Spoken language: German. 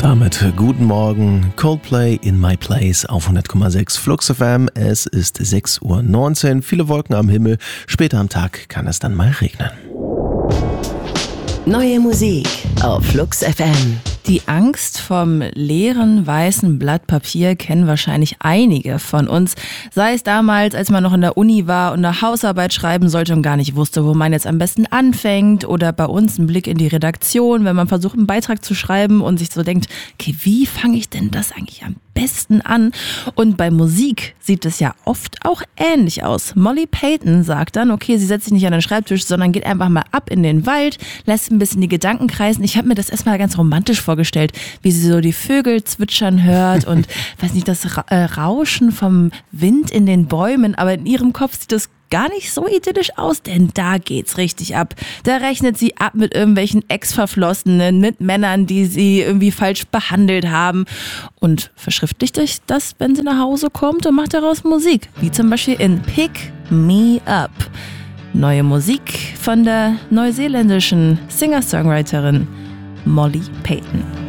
Damit guten Morgen, Coldplay in My Place auf 100,6 Flux FM. Es ist 6:19 Uhr, viele Wolken am Himmel. Später am Tag kann es dann mal regnen. Neue Musik auf Flux FM. Die Angst vom leeren, weißen Blatt Papier kennen wahrscheinlich einige von uns. Sei es damals, als man noch in der Uni war und eine Hausarbeit schreiben sollte und gar nicht wusste, wo man jetzt am besten anfängt. Oder bei uns ein Blick in die Redaktion, wenn man versucht, einen Beitrag zu schreiben und sich so denkt, okay, wie fange ich denn das eigentlich am besten an? Und bei Musik sieht es ja oft auch ähnlich aus. Molly Payton sagt dann, okay, sie setzt sich nicht an den Schreibtisch, sondern geht einfach mal ab in den Wald, lässt ein bisschen die Gedanken kreisen. Ich habe mir das erstmal ganz romantisch vorgestellt, wie sie so die Vögel zwitschern hört und weiß nicht, das Rauschen vom Wind in den Bäumen, aber in ihrem Kopf sieht das gar nicht so idyllisch aus, denn da geht's richtig ab. Da rechnet sie ab mit irgendwelchen Ex-Verflossenen, mit Männern, die sie irgendwie falsch behandelt haben und verschriftlicht das, wenn sie nach Hause kommt und macht daraus Musik, wie zum Beispiel in Pick Me Up. Neue Musik von der neuseeländischen Singer-Songwriterin Molly Payton.